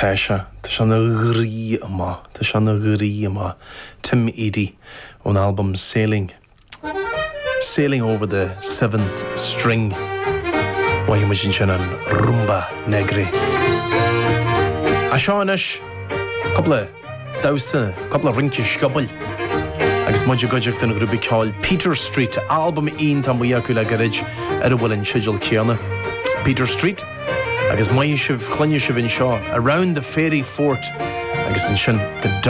Tasha, Tasha Tim Eady on album Sailing over the seventh string. Why you machine an rumba negri. Ashanish, couple of rinkish couple. I guess much goject in a group called Peter Street album in Tambuyakula Garage Edible and Schedule Kiana. Peter Street. I guess my Clonyishiv in Shaw around the ferry fort. I guess in Shin the